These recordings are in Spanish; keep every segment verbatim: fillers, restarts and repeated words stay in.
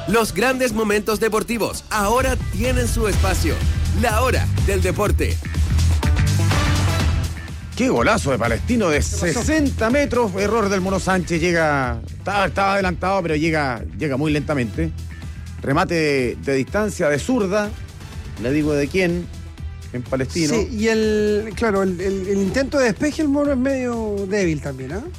Los grandes momentos deportivos ahora tienen su espacio. La hora del deporte. Qué golazo de Palestino de sesenta metros. Error del Mono Sánchez. Llega. Estaba, estaba adelantado, pero llega, llega muy lentamente. Remate de, de distancia, de zurda. Le digo de quién. En Palestino. Sí, y el. Claro, el, el, el intento de despeje, el Mono es medio débil también, ¿ah? ¿eh?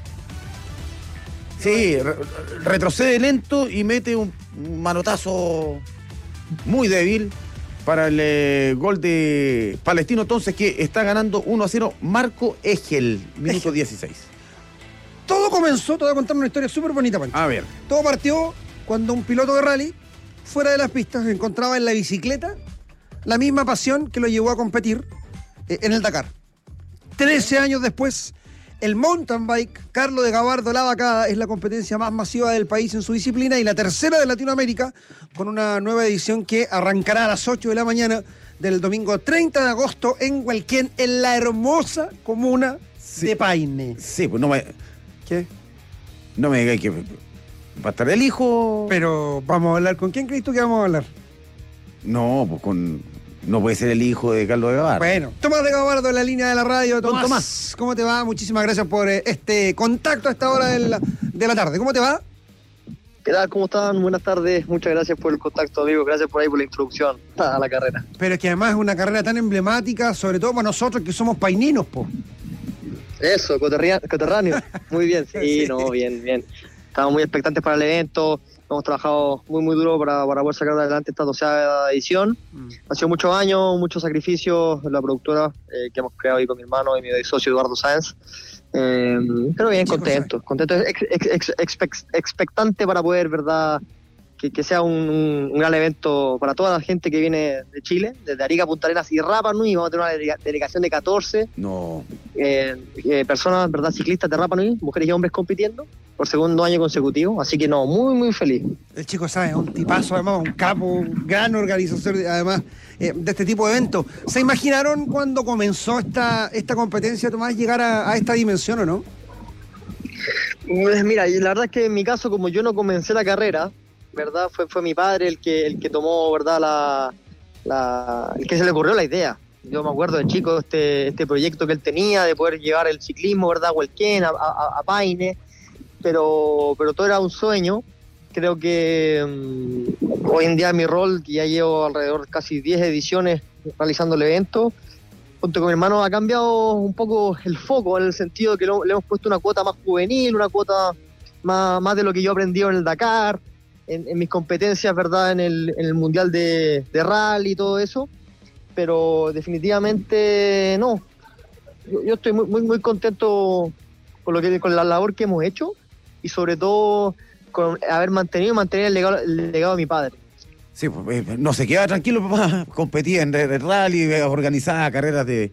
Sí, re, retrocede lento y mete un, un manotazo muy débil para el eh, gol de Palestino, entonces, que está ganando uno a cero Marco Egel, minuto Egel. dieciséis. Todo comenzó, te voy a contar una historia súper bonita, Pancho. A ver. Todo partió cuando un piloto de rally, fuera de las pistas, encontraba en la bicicleta la misma pasión que lo llevó a competir eh, en el Dakar. Trece años después, el mountain bike, Carlos de Gabardo La Vacada, es la competencia más masiva del país en su disciplina y la tercera de Latinoamérica, con una nueva edición que arrancará a las ocho de la mañana del domingo treinta de agosto en Hualquén, en la hermosa comuna sí. de Paine. Sí, pues no me... ¿Qué? No me digáis que va a estar el hijo... Pero vamos a hablar, ¿con quién crees tú que vamos a hablar? No, pues con... No puede ser el hijo de Carlos de Gabardo. Bueno, Tomás de Gabardo en la línea de la radio. Tomás, Tomás, ¿cómo te va? Muchísimas gracias por eh, este contacto a esta hora de la, de la tarde. ¿Cómo te va? ¿Qué tal? ¿Cómo están? Buenas tardes. Muchas gracias por el contacto, amigo. Gracias por ahí por la introducción a la carrera. Pero es que además es una carrera tan emblemática, sobre todo para nosotros que somos paininos, po. Eso, coterráneo. Muy bien, sí, sí, no, bien, bien. Estamos muy expectantes para el evento. Hemos trabajado muy, muy duro para, para poder sacar adelante esta doceava edición. Mm. Ha sido muchos años, muchos sacrificios. La productora eh, que hemos creado ahí con mi hermano y mi socio Eduardo Sáenz. Eh, pero bien, contento, contento, ex, ex, ex, ex, expectante para poder, ¿verdad?, que, que sea un, un gran evento para toda la gente que viene de Chile, desde Arica, Punta Arenas y Rapa Nui. Vamos a tener una delega, delegación de catorce no. eh, eh, personas, ¿verdad?, ciclistas de Rapa Nui, mujeres y hombres compitiendo por segundo año consecutivo, así que no, muy, muy feliz. El chico sabe, es un tipazo, además, un capo, un gran organizador, además, eh, de este tipo de eventos. ¿Se imaginaron cuando comenzó esta, esta competencia, Tomás, llegar a, a esta dimensión o no? Pues mira, la verdad es que en mi caso, como yo no comencé la carrera, ¿verdad?, fue, fue mi padre el que, el que tomó, ¿verdad?, la, la, el que se le ocurrió la idea. Yo me acuerdo de chico este, este proyecto que él tenía de poder llevar el ciclismo, ¿verdad?, a Hualquén, a, a, a Paine, pero, pero todo era un sueño. Creo que um, hoy en día mi rol, que ya llevo alrededor de casi diez ediciones realizando el evento, junto con mi hermano ha cambiado un poco el foco, en el sentido de que lo, le hemos puesto una cuota más juvenil, una cuota más, más de lo que yo he aprendido en el Dakar, en, en mis competencias, ¿verdad?, en el, en el Mundial de, de Rally y todo eso, pero definitivamente no. Yo, yo estoy muy, muy, muy contento con, lo que, con la labor que hemos hecho y sobre todo con haber mantenido y mantener el legado, el legado de mi padre. Sí, pues, no se quedaba tranquilo, papá. Competía en, en rally, organizaba carreras de,